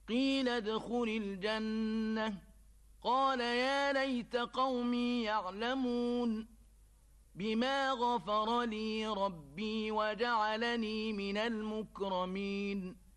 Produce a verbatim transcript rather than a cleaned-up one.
قيل ادخل الجنة قال يا ليت قومي يعلمون بما غفر لي ربي وجعلني من المكرمين